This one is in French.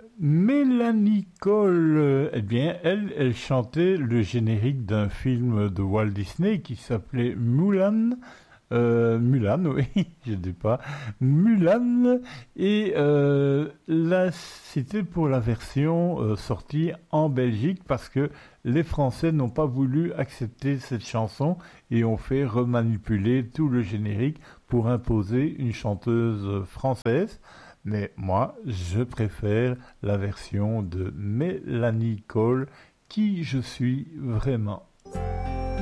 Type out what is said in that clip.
Mélanie Cole, eh bien, elle chantait le générique d'un film de Walt Disney qui s'appelait Mulan. Mulan, oui, je dis pas. Mulan, et là, c'était pour la version sortie en Belgique parce que les Français n'ont pas voulu accepter cette chanson et ont fait remanipuler tout le générique pour imposer une chanteuse française. Mais moi, je préfère la version de Mélanie Cole, qui je suis vraiment.